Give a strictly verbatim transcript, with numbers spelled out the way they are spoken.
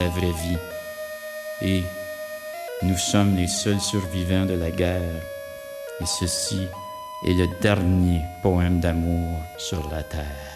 la vraie vie. Et nous sommes les seuls survivants de la guerre. Et ceci est le dernier poème d'amour sur la terre.